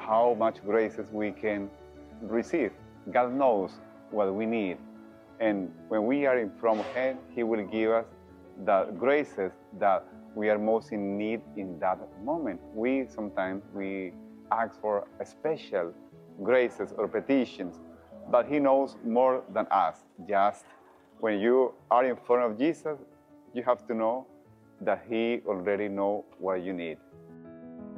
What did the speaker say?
how much graces we can receive. God knows what we need. And when we are in front of Him, He will give us the graces that we are most in need in that moment. We sometimes ask for special graces or petitions, but He knows more than us. Just when you are in front of Jesus, you have to know that He already knows what you need.